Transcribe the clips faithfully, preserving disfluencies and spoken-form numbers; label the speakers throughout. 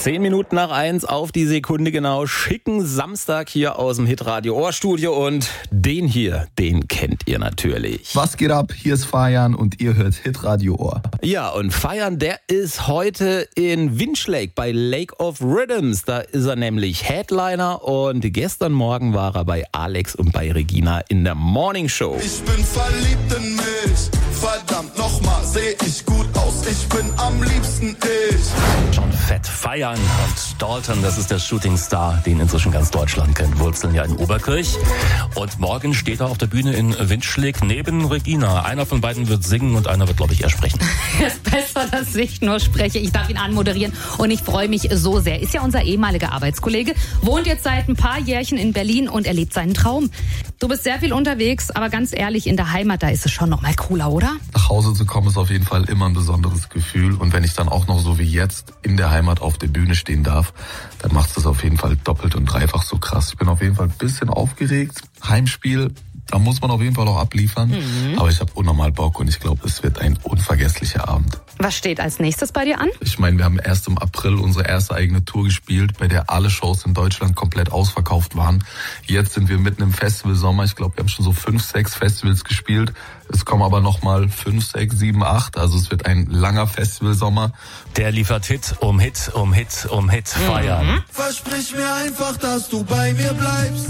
Speaker 1: Zehn Minuten nach eins auf die Sekunde genau. Schicken Samstag hier aus dem Hitradio Ohrstudio und den hier, den kennt ihr natürlich.
Speaker 2: Was geht ab? Hier ist Fajan und ihr hört Hitradio Ohr.
Speaker 1: Ja, und Fajan, der ist heute in Winch Lake bei Lake of Rhythms. Da ist er nämlich Headliner und gestern Morgen war er bei Alex und bei Regina in der Morning Show.
Speaker 3: Ich bin verliebt in mich, verdammt nochmal, seh ich gut aus, ich bin am liebsten ich.
Speaker 4: Schon fett feiern und Dalton, das ist der Shootingstar, den inzwischen ganz Deutschland kennt, Wurzeln ja in Oberkirch. Und morgen steht er auf der Bühne in Winch Lake neben Regina. Einer von beiden wird singen und einer wird, glaube ich, eher sprechen.
Speaker 5: Es ist besser, dass ich nur spreche. Ich darf ihn anmoderieren und ich freue mich so sehr. Ist ja unser ehemaliger Arbeitskollege, wohnt jetzt seit ein paar Jährchen in Berlin und erlebt seinen Traum. Du bist sehr viel unterwegs, aber ganz ehrlich, in der Heimat, da ist es schon noch mal cooler, oder?
Speaker 2: Nach Hause zu kommen ist auf jeden Fall immer ein besonderes Gefühl. Und wenn ich dann auch noch so wie jetzt in der Heimat auf der Bühne stehen darf, dann macht es das auf jeden Fall doppelt und dreifach so krass. Ich bin auf jeden Fall ein bisschen aufgeregt. Heimspiel, da muss man auf jeden Fall auch abliefern. Mhm. Aber ich habe unnormal Bock und ich glaube, es wird ein unvergesslicher Abend.
Speaker 5: Was steht als nächstes bei dir an?
Speaker 2: Ich meine, wir haben erst im April unsere erste eigene Tour gespielt, bei der alle Shows in Deutschland komplett ausverkauft waren. Jetzt sind wir mitten im Festivalsommer. Ich glaube, wir haben schon so fünf, sechs Festivals gespielt. Es kommen aber nochmal fünf, sechs, sieben, acht. Also es wird ein langer Festivalsommer.
Speaker 4: Der liefert Hit um Hit um Hit um Hit feiern.
Speaker 3: Mhm. Versprich mir einfach, dass du bei mir bleibst.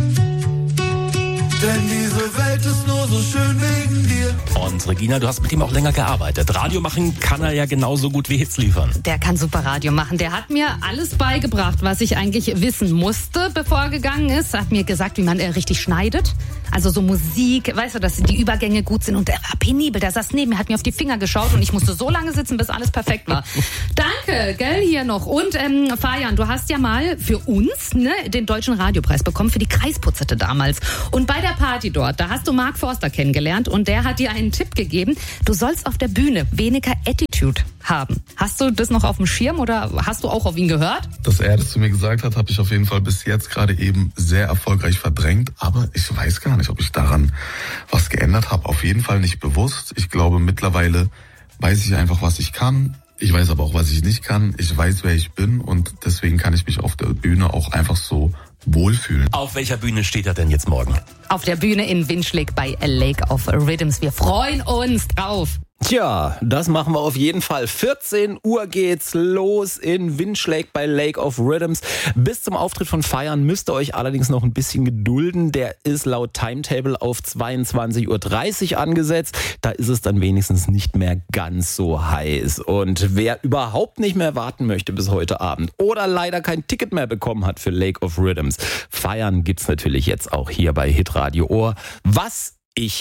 Speaker 3: Denn diese Welt ist nur so schön wegen dir.
Speaker 4: Und Regina, du hast mit ihm auch länger gearbeitet. Radio machen kann er ja genauso gut wie Hits liefern.
Speaker 5: Der kann super Radio machen. Der hat mir alles beigebracht, was ich eigentlich wissen musste, bevor er gegangen ist. Er hat mir gesagt, wie man äh, richtig schneidet. Also so Musik, weißt du, dass die Übergänge gut sind. Und er war penibel, der saß neben mir, hat mir auf die Finger geschaut und ich musste so lange sitzen, bis alles perfekt war. Danke, gell, hier noch. Und ähm, Fajan, du hast ja mal für uns ne, den Deutschen Radiopreis bekommen für die Kreisputzerte damals. Und bei der Party dort, da hast du Mark Forster kennengelernt und der hat dir einen Tipp gegeben, du sollst auf der Bühne weniger Attitude haben. Hast du das noch auf dem Schirm oder hast du auch auf ihn gehört?
Speaker 2: Dass er das zu mir gesagt hat, habe ich auf jeden Fall bis jetzt gerade eben sehr erfolgreich verdrängt, aber ich weiß gar nicht, ob ich daran was geändert habe. Auf jeden Fall nicht bewusst. Ich glaube, mittlerweile weiß ich einfach, was ich kann. Ich weiß aber auch, was ich nicht kann. Ich weiß, wer ich bin und deswegen kann ich mich auf der Bühne auch einfach so wohlfühlen.
Speaker 4: Auf welcher Bühne steht er denn jetzt morgen?
Speaker 5: Auf der Bühne in Winch Lake bei Lake of Rhythms. Wir freuen uns drauf.
Speaker 1: Tja, das machen wir auf jeden Fall. vierzehn Uhr geht's los in Winch Lake bei Lake of Rhythms. Bis zum Auftritt von Fajan müsst ihr euch allerdings noch ein bisschen gedulden. Der ist laut Timetable auf zweiundzwanzig Uhr dreißig angesetzt. Da ist es dann wenigstens nicht mehr ganz so heiß. Und wer überhaupt nicht mehr warten möchte bis heute Abend oder leider kein Ticket mehr bekommen hat für Lake of Rhythms, Fajan gibt's natürlich jetzt auch hier bei Hitradio Ohr. Was ich